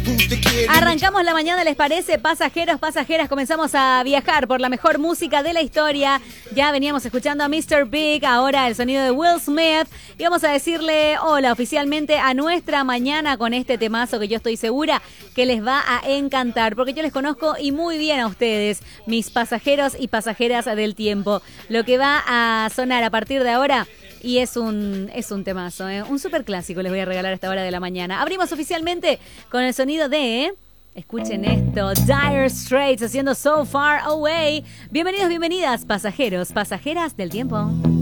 Arrancamos la mañana, ¿les parece? Pasajeros, pasajeras, comenzamos a viajar por la mejor música de la historia. Ya veníamos escuchando a Mr. Big, ahora el sonido de Will Smith. Y vamos a decirle hola oficialmente a nuestra mañana con este temazo que yo estoy segura que les va a encantar. Porque yo les conozco y muy bien a ustedes, mis pasajeros y pasajeras del tiempo. Lo que va a sonar a partir de ahora... Y es un temazo, un super clásico les voy a regalar a esta hora de la mañana. Abrimos oficialmente con el sonido de... Escuchen esto, Dire Straits haciendo So Far Away. Bienvenidos, bienvenidas, pasajeros, pasajeras del tiempo.